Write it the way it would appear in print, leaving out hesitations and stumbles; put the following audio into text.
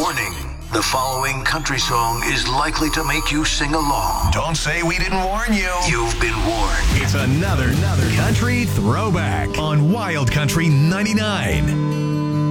Warning. The following country song is likely to make you sing along. Don't say we didn't warn you. You've been warned. It's another country throwback on Wild Country 99.